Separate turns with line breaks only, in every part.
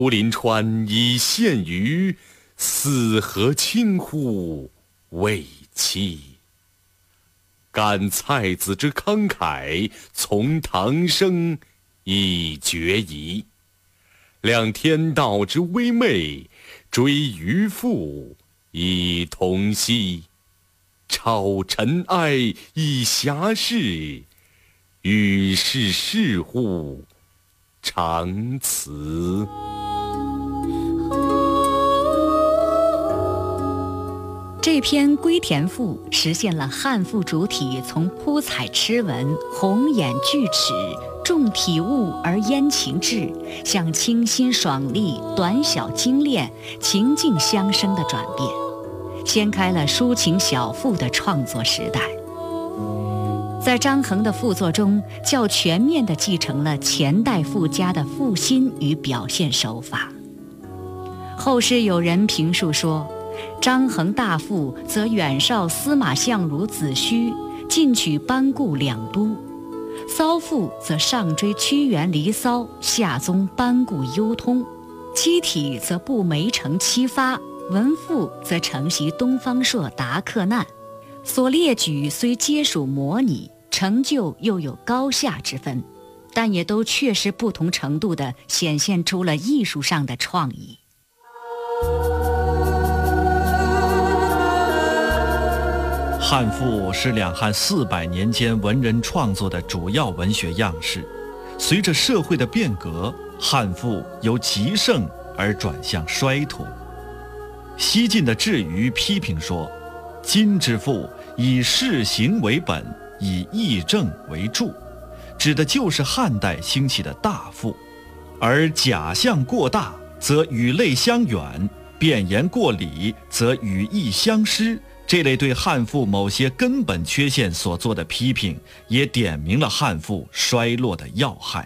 胡临川以献于四河清乎为妻。感蔡子之慷慨，从唐生以决疑。量天道之微昧，追渔父以同息。超尘埃以遐事，与世事乎长辞。
这篇《归田赋》实现了汉赋主体从铺彩痴文、红眼巨齿、重体物而焉情志，向清新爽利、短小精炼、情境相生的转变，掀开了抒情小赋的创作时代。在张衡的赋作中，较全面地继承了前代赋家的赋心与表现手法。后世有人评述说，张衡大赋则远绍司马相如子虚，近取班固两都；骚赋则上追屈原离骚，下宗班固幽通；七体则步梅城七发，文赋则承袭东方朔达克难。所列举虽皆属模拟，成就又有高下之分，但也都确实不同程度地显现出了艺术上的创意。
汉赋是两汉400年间文人创作的主要文学样式。随着社会的变革，汉赋由极盛而转向衰土。西晋的智瑜批评说，今之赋以事行为本，以义正为注，指的就是汉代兴起的大赋。而假象过大，则语类相远；变言过理，则语义相失。这类对汉赋某些根本缺陷所做的批评，也点明了汉赋衰落的要害。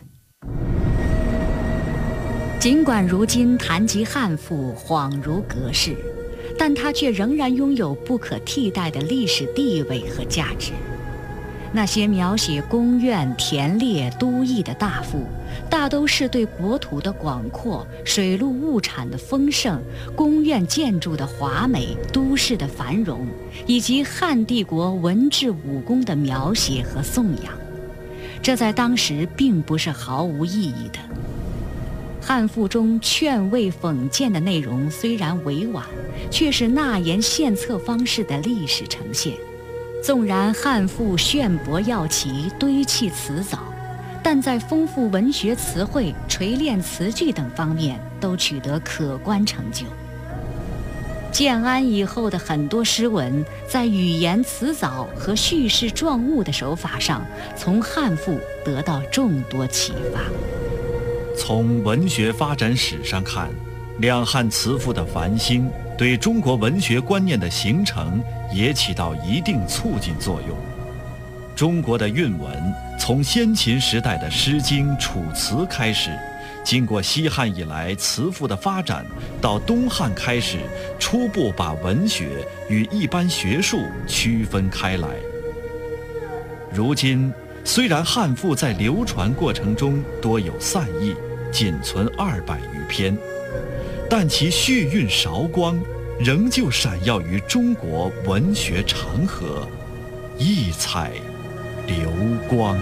尽管如今谈及汉赋恍如隔世，但它却仍然拥有不可替代的历史地位和价值。那些描写宫苑、田猎、都邑的大赋，大都是对国土的广阔、水陆物产的丰盛、宫苑建筑的华美、都市的繁荣，以及汉帝国文治武功的描写和颂扬。这在当时并不是毫无意义的。汉赋中劝慰讽谏的内容虽然委婉，却是纳言献策方式的历史呈现。纵然汉赋炫博耀奇，堆砌辞藻，但在丰富文学词汇、锤炼词句等方面都取得可观成就。建安以后的很多诗文，在语言辞藻和叙事状物的手法上，从汉赋得到众多启发。
从文学发展史上看，两汉词赋的繁兴对中国文学观念的形成也起到一定促进作用。中国的韵文从先秦时代的《诗经》《楚辞》开始，经过西汉以来词赋的发展，到东汉开始初步把文学与一般学术区分开来。如今虽然汉赋在流传过程中多有散佚，仅存200余篇，但其序韵韶光仍旧闪耀于中国文学长河，异彩流光。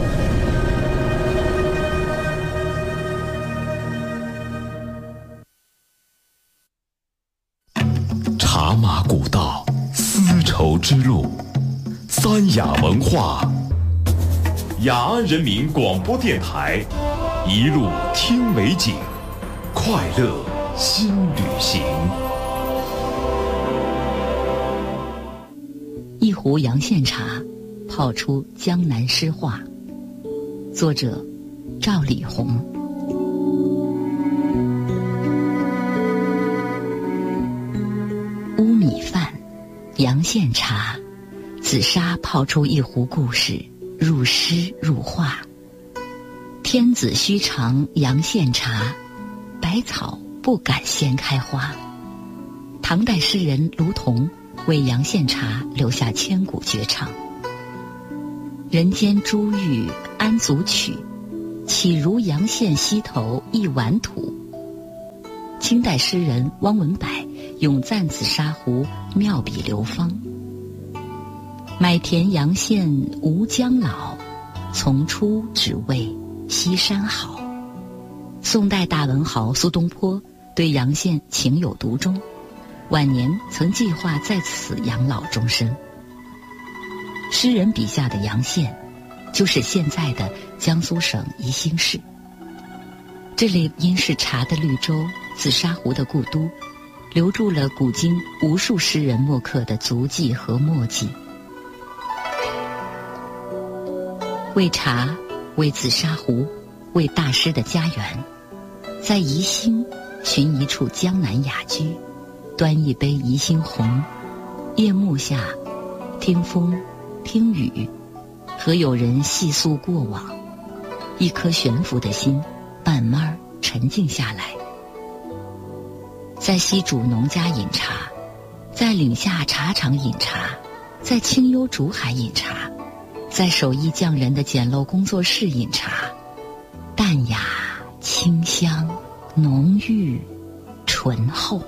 茶马古道，丝绸之路，三雅文化，雅安人民广播电台，一路听美景，快乐新旅行。
一壶阳羡茶，泡出江南诗画。作者赵丽宏。乌米饭，阳羡茶，紫砂泡出一壶故事，入诗入画。天子须尝阳羡茶，百草不敢先开花。唐代诗人卢仝为阳羡茶留下千古绝唱：人间珠玉安足取，岂如阳羡溪头一碗土。 清代诗人汪文柏用赞紫砂壶妙笔流芳。买田阳县吴江老，从初只为西山好。宋代大文豪苏东坡对阳县情有独钟，晚年曾计划在此养老终生。诗人笔下的阳县，就是现在的江苏省宜兴市。这里因是茶的绿洲、紫砂壶的故都，留住了古今无数诗人墨客的足迹和墨迹。为茶，为紫砂壶，为大师的家园，在宜兴寻一处江南雅居，端一杯宜兴红，夜幕下听风听雨，和友人细诉过往，一颗悬浮的心慢慢沉静下来。在西渚农家饮茶，在岭下茶厂饮茶，在清幽竹海饮茶，在手艺匠人的简陋工作室饮茶，淡雅清香浓郁醇厚。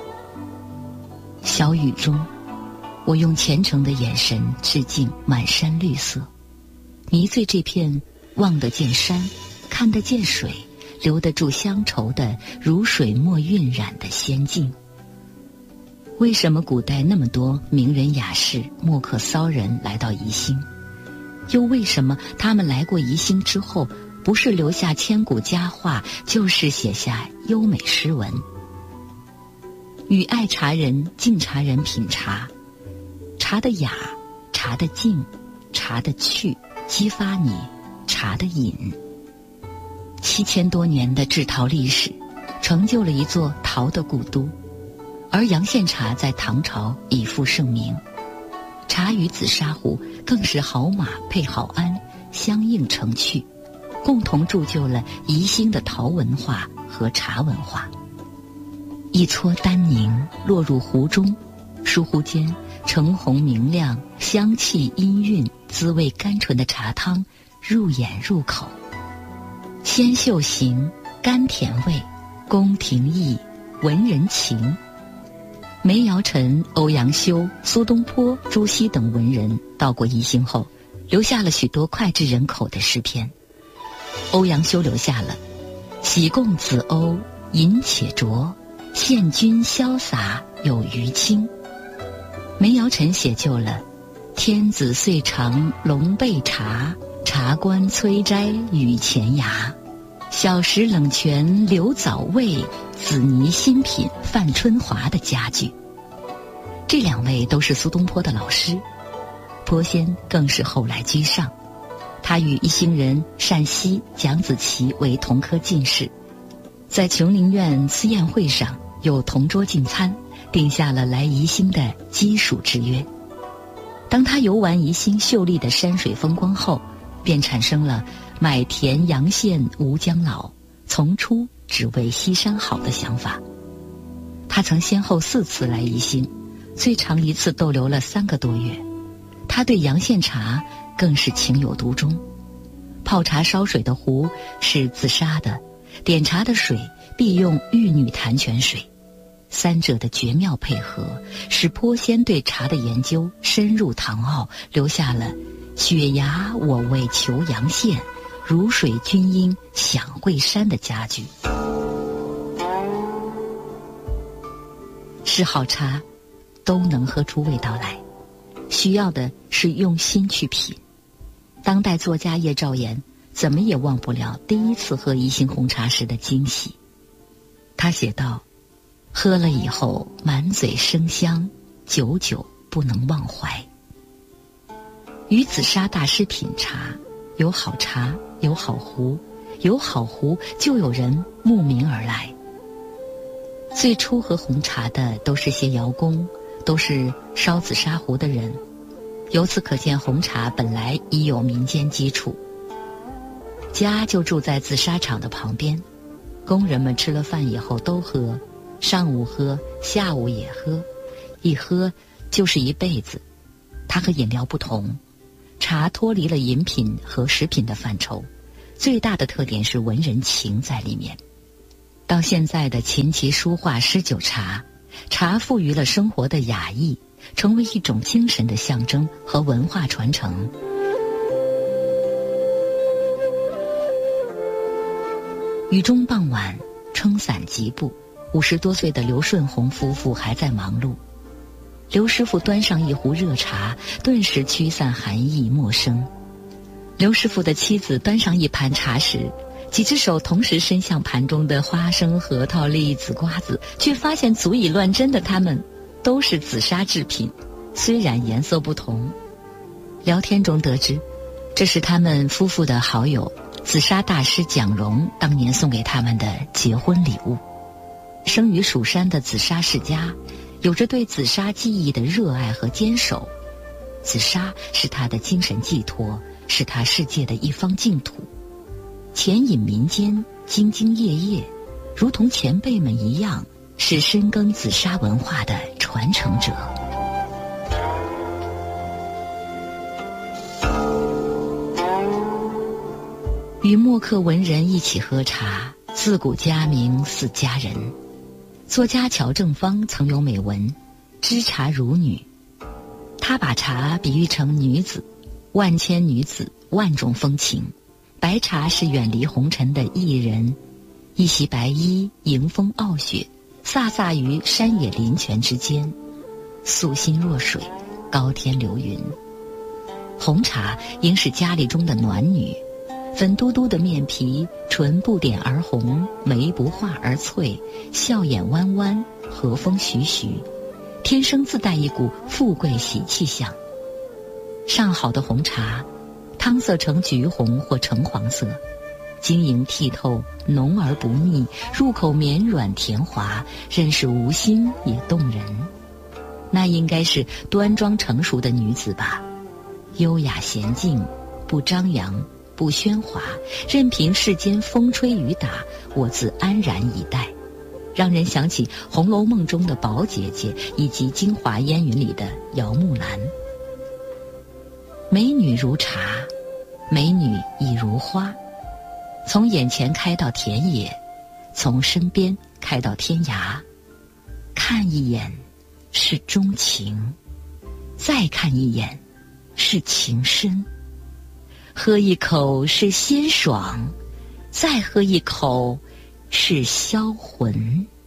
小雨中，我用虔诚的眼神致敬满山绿色，迷醉这片望得见山、看得见水、留得住乡愁的如水墨晕染的仙境。为什么古代那么多名人雅士、墨客骚人来到宜兴？又为什么他们来过宜兴之后，不是留下千古佳话，就是写下优美诗文？与爱茶人、敬茶人品茶，茶的雅，茶的静，茶的趣，激发你茶的瘾。7000多年的制陶历史，成就了一座陶的故都，而阳县茶在唐朝已负盛名。茶与紫砂壶更是好马配好鞍，相映成趣，共同铸就了宜兴的陶文化和茶文化。一撮丹宁落入壶中，疏忽间橙红明亮，香气氤氲，滋味甘醇的茶汤入眼入口。鲜秀型，甘甜味，宫廷意，文人情。梅尧臣、欧阳修、苏东坡、朱熹等文人到过宜兴后，留下了许多脍炙人口的诗篇。欧阳修留下了喜共子瓯，饮且酌，献君潇洒有余清。梅尧臣写就了天子岁长龙背茶，茶官催斋与前牙。小时冷泉流早味，紫泥新品范春华的佳句。这两位都是苏东坡的老师，坡仙更是后来居上。他与一兴人单溪、蒋子奇为同科进士，在琼林苑私宴会上有同桌进餐，定下了来宜兴的基础之约。当他游玩宜兴秀丽的山水风光后，便产生了买田阳县吴江老，从初只为西山好的想法。他曾先后4次来宜兴，最长一次逗留了3个多月。他对阳县茶更是情有独钟。泡茶烧水的壶是紫砂的，点茶的水必用玉女潭泉水。三者的绝妙配合，使坡仙对茶的研究深入唐奥，留下了雪崖我为求阳县，如水君应享会山的佳句。是好茶都能喝出味道来，需要的是用心去品。当代作家叶兆言怎么也忘不了第一次喝宜兴红茶时的惊喜。他写道：喝了以后满嘴生香，久久不能忘怀。与紫砂大师品茶，有好茶，有好壶，有好壶就有人慕名而来。最初喝红茶的都是些窑工，都是烧紫砂壶的人，由此可见红茶本来已有民间基础。家就住在紫砂厂的旁边，工人们吃了饭以后都喝，上午喝，下午也喝，一喝就是一辈子。它和饮料不同，茶脱离了饮品和食品的范畴，最大的特点是文人情在里面。 到现在的琴棋书画诗酒茶，茶赋予了生活的雅意，成为一种精神的象征和文化传承。雨中傍晚，撑伞疾步，50多岁的刘顺红夫妇还在忙碌。刘师傅端上一壶热茶，顿时驱散寒意陌生。刘师傅的妻子端上一盘茶时，几只手同时伸向盘中的花生、核桃、栗子、瓜子，却发现足以乱真的它们都是紫砂制品，虽然颜色不同。聊天中得知，这是他们夫妇的好友紫砂大师蒋荣当年送给他们的结婚礼物。生于蜀山的紫砂世家，有着对紫砂技艺的热爱和坚守。紫砂是他的精神寄托，是他世界的一方净土。潜隐民间，兢兢业业，如同前辈们一样，是深耕紫砂文化的传承者。与墨客文人一起喝茶，自古佳名似佳人。作家乔正芳曾有美文知茶如女，他把茶比喻成女子，万千女子，万种风情。白茶是远离红尘的艺人，一袭白衣，迎风傲雪，飒飒于山野林泉之间，素心若水，高天流云。红茶应是家里中的暖女，粉嘟嘟的面皮，唇不点而红，眉不画而翠，笑眼弯弯，和风徐徐，天生自带一股富贵喜气象。上好的红茶，汤色呈橘红或橙黄色，晶莹剔透，浓而不腻，入口绵软甜滑，任是无心也动人。那应该是端庄成熟的女子吧，优雅娴静，不张扬，不喧哗，任凭世间风吹雨打，我自安然以待，让人想起《红楼梦》中的宝姐姐，以及《京华烟云》里的姚木兰。美女如茶，美女亦如花，从眼前开到田野，从身边开到天涯。看一眼是钟情，再看一眼是情深，喝一口是鲜爽，再喝一口是销魂。